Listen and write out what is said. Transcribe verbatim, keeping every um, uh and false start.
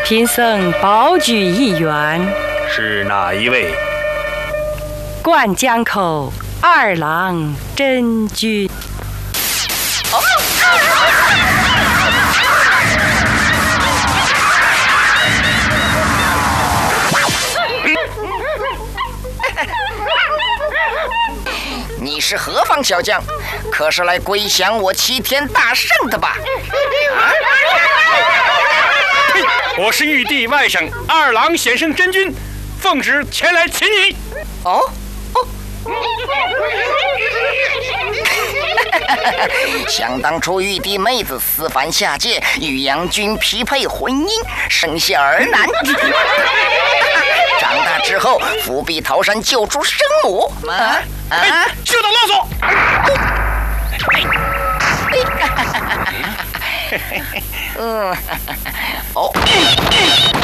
贫僧保举一员， 是哪一位？ 灌江口二郎真君。哦你是何方小将？可是来归降我齐天大圣的吧？ 我是玉帝外甥二郎显圣真君，奉旨前来擒你。 哦哦，想当初玉帝妹子私反下界，与杨君匹配婚姻，生下儿男。长大之后，伏笔桃山救出生母。啊啊！休得啰嗦！ 嗯，哦。